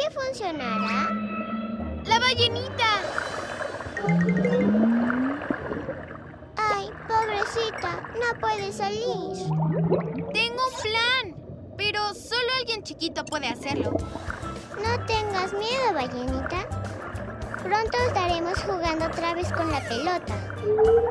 que funcionará? ¡La ballenita! Ay, pobrecita, no puede salir. Tengo un plan, pero solo alguien chiquito puede hacerlo. No tengas miedo, ballenita. Pronto estaremos jugando otra vez con la pelota.